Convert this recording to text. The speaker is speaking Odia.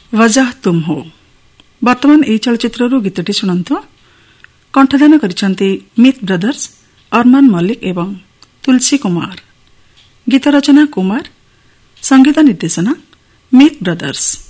वजह तुम हो। वर्तमान ଏହି ଚଳଚ୍ଚିତ୍ରରୁ ଗୀତଟି ଶୁଣନ୍ତୁ। କଣ୍ଠଦାନ କରିଛନ୍ତି ମିତ୍ ବ୍ରଦର୍ସ, ଅରମାନ ମଲ୍ଲିକ ଏବଂ ତୁଲସୀ କୁମାର। ଗୀତ ରଚନା କୁମାର, ସଂଗୀତ ନିର୍ଦ୍ଦେଶନା ମିତ୍ ବ୍ରଦର୍ସ।